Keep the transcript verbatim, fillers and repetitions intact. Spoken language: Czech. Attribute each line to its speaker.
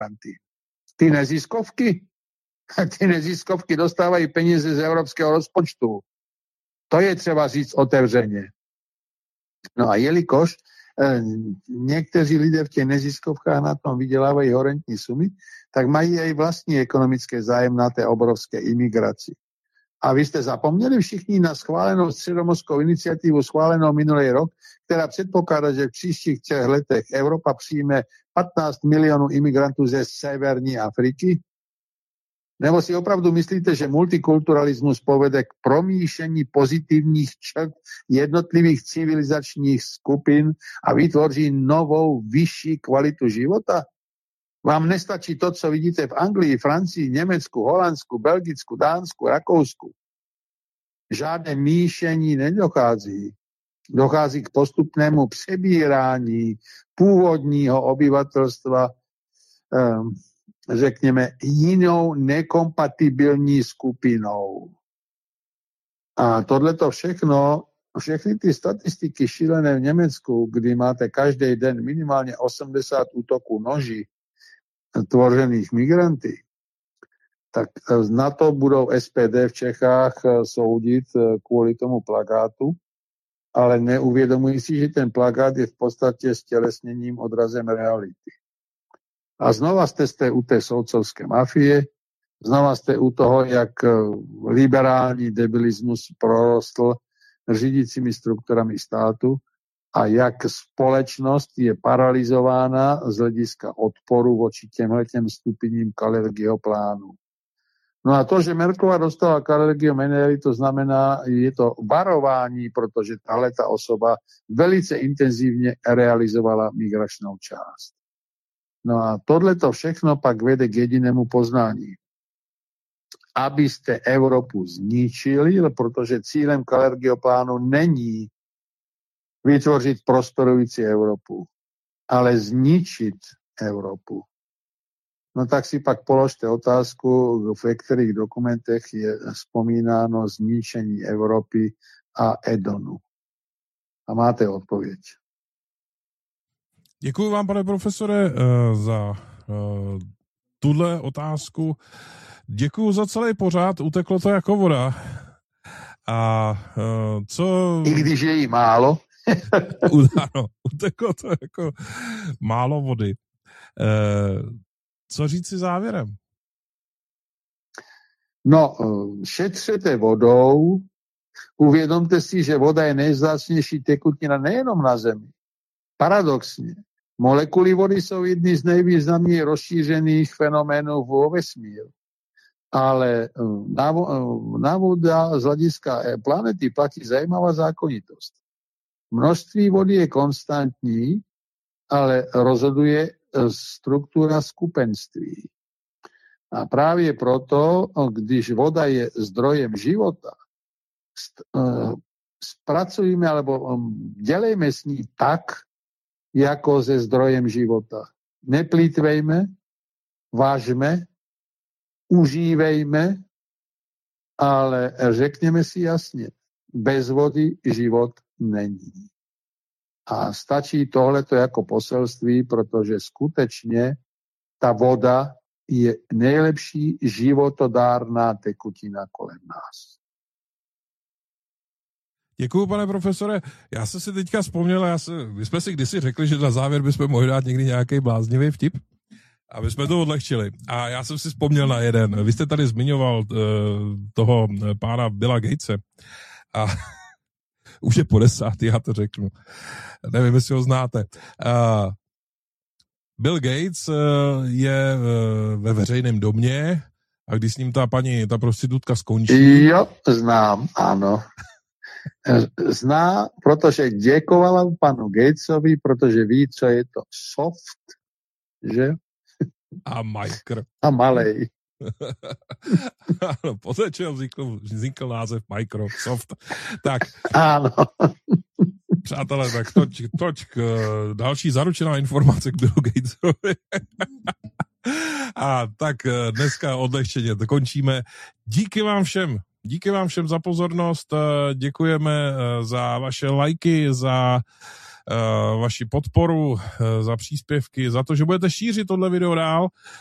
Speaker 1: imigranty. Ty neziskovky? Ty neziskovky dostávají peníze z evropského rozpočtu. To je třeba říct otevřeně. No a jelikož e, někteří lidé v těch neziskovkách na tom vydělávají horentní sumy, tak mají aj vlastní ekonomické zájem na té obrovské imigraci. A vy jste zapomněli všichni na schválenou středomorskou iniciativu, schválenou minulý rok, která předpokládá, že v příštích třech letech Evropa přijme patnáct milionů imigrantů ze severní Afriky? Nebo si opravdu myslíte, že multikulturalismus povede k promíšení pozitivních črt jednotlivých civilizačních skupin a vytvoří novou, vyšší kvalitu života? Vám nestačí to, co vidíte v Anglii, Francii, Německu, Holandsku, Belgicku, Dánsku, Rakousku. Žádné míšení nedochází. Dochází k postupnému přebírání původního obyvatelstva, um, řekněme, jinou nekompatibilní skupinou. A tohleto všechno, všechny ty statistiky šílené v Německu, kdy máte každý den minimálně osmdesát útoků noží tvořených migranty, tak na to budou S P D v Čechách soudit kvůli tomu plakátu, ale neuvědomují si, že ten plakát je v podstatě stělesněním, odrazem reality. A znova jste, jste u té soudcovské mafie, znova jste u toho, jak liberální debilismus prorostl řídícími strukturami státu a jak společnost je paralizována z hlediska odporu voči těmhletěm stupňím Kalergiho plánu. No a to, že Merkelová dostala Kalergiho Menery, to znamená, je to varování, protože tahle ta osoba velice intenzivně realizovala migračnou část. No a tohleto všechno pak vede k jedinému poznání. Abyste Evropu zničili, protože cílem Kalergiho plánu není vytvořit prosperující Evropu, ale zničit Evropu. No tak si pak položte otázku, v kterých dokumentech je vzpomínáno zničení Evropy a Edonu. A máte odpověď.
Speaker 2: Děkuji vám, pane profesore, za tuhle otázku. Děkuji za celý pořád, uteklo to jako voda. A co...
Speaker 1: I když je jí málo.
Speaker 2: Ano, uteklo to jako málo vody. Co říct si závěrem?
Speaker 1: No, šetřete vodou, uvědomte si, že voda je nejvzácnější tekutina nejenom na Zemi. Paradoxně, molekuly vody jsou jedny z nejvýznamněji rozšířených fenoménů vo vesmíru. Ale na voda z hlediska planety platí zajímavá zákonitost. Množství vody je konstantní, ale rozhoduje struktura skupenství. A právě proto, když voda je zdrojem života, zpracujeme alebo dělejme s ní tak, jako se zdrojem života. Neplýtvejme, vážme, užívejme, ale řekněme si jasně, bez vody život není. A stačí tohleto jako poselství, protože skutečně ta voda je nejlepší životodárná tekutina kolem nás.
Speaker 2: Děkuju, pane profesore. Já jsem si teďka vzpomněl, já se, my jsme si kdysi řekli, že na závěr bychom mohli dát někdy nějaký bláznivý vtip, aby jsme to odlehčili. A já jsem si vzpomněl na jeden. Vy jste tady zmiňoval uh, toho pána Billa Gatese. A už je po desátý, já to řeknu. Nevím, jestli ho znáte. Uh, Bill Gates uh, je uh, ve veřejném domě a když s ním ta paní, ta prostitutka skončí...
Speaker 1: Jo, znám, ano. Zná, protože děkovala panu Gatesovi, protože ví, co je to soft, že?
Speaker 2: A micro.
Speaker 1: A malej.
Speaker 2: Ano, poté, čeho vznikl, vznikl název Microsoft. Tak.
Speaker 1: Ano.
Speaker 2: Přátelé, tak toč, toč k další zaručená informace k Billu Gatesovi. A tak dneska odlehčeně to končíme. Díky vám všem. Díky vám všem za pozornost. Děkujeme za vaše lajky, za vaši podporu, za příspěvky, za to, že budete šířit tohle video dál